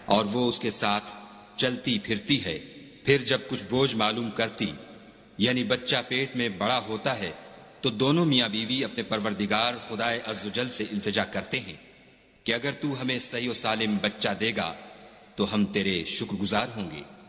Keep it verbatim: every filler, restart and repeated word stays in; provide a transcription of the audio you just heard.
और वो उसके साथ चलती फिरती है। फिर जब कुछ बोझ मालूम करती यानी बच्चा पेट में बड़ा होता है तो दोनों मियाँ बीवी अपने परवरदिगार खुदाए अज़्ज़वजल से इल्तिजा करते हैं कि अगर तू हमें सही और सालिम बच्चा देगा तो हम तेरे शुक्रगुजार होंगे।